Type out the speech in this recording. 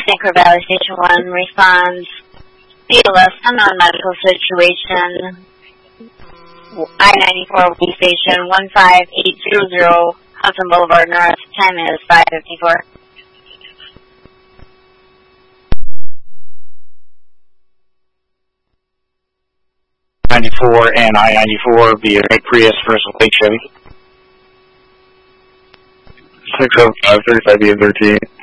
St. Croix Valley Station 1 responds. BLS, unknown medical situation. I-94 W Station 15800 Hudson Boulevard North. Time is 5:54. 94 and I-94 via Red Prius versus Lake Chevy. 605 35 13.